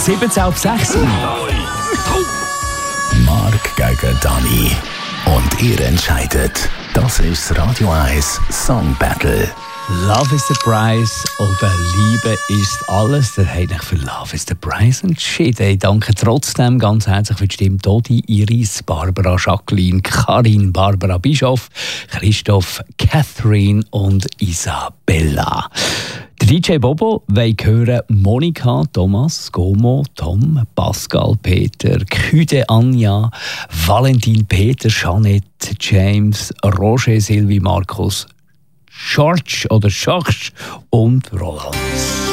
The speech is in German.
17:06 Uhr. Mark gegen Dani. Und ihr entscheidet. Das ist das Radio 1 Song Battle. Love is the prize oder Liebe ist alles. Der hat sich für Love is the prize entschieden. Ich danke trotzdem ganz herzlich für die Stimme Dodi, Iris, Barbara, Jacqueline, Karin, Barbara Bischof, Christoph, Catherine und Isabella. Der DJ Bobo will hören Monika, Thomas, Gomo, Tom, Pascal, Peter, Küde, Anja, Valentin, Peter, Jeanette, James, Roger, Sylvie, Markus, George oder Schachs und Roland.